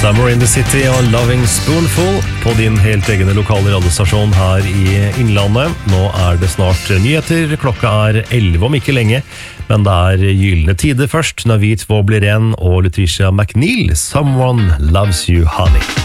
Summer in the City og Loving Spoonful på din helt egne lokale radiostasjon her i Innlandet. Nå det snart nyheter, klokka 11 om ikke lenge, men det gyllene tider først når vi två blir en og Letitia McNeil, Someone Loves You Honey.